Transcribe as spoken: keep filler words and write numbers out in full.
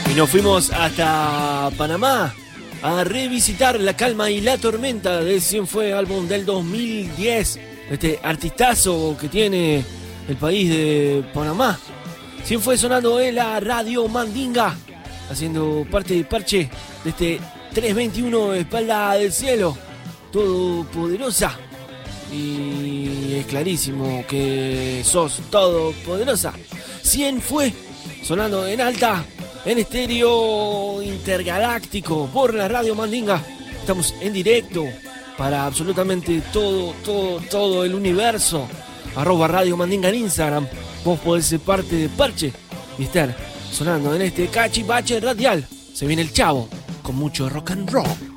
Y nos fuimos hasta Panamá a revisitar La Calma y la Tormenta de Cienfuegos, álbum del dos mil diez. Este artistazo que tiene el país de Panamá. Cienfuegos sonando en la Radio Mandinga, haciendo parte de parche de este trescientos veintiuno Espalda del Cielo, todopoderosa. Y es clarísimo que sos todopoderosa. Cienfuegos sonando en alta, en estéreo intergaláctico por la Radio Mandinga. Estamos en directo para absolutamente todo, todo, todo el universo. Arroba Radio Mandinga en Instagram. Vos podés ser parte de parche y estar sonando en este cachivache radial. Se viene el Chavo con mucho rock and roll.